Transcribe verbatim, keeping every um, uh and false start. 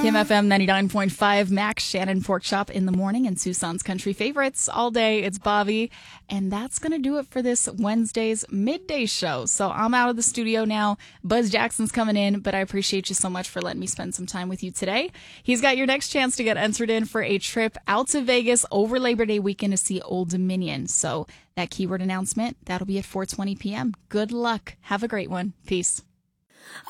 Kim F M ninety-nine point five, Max, Shannon Pork Chop in the morning, and Susan's Country Favorites all day. It's Bobby, and that's going to do it for this Wednesday's midday show. So I'm out of the studio now. Buzz Jackson's coming in, but I appreciate you so much for letting me spend some time with you today. He's got your next chance to get entered in for a trip out to Vegas over Labor Day weekend to see Old Dominion. So that keyword announcement, that'll be at four twenty p.m. Good luck. Have a great one. Peace.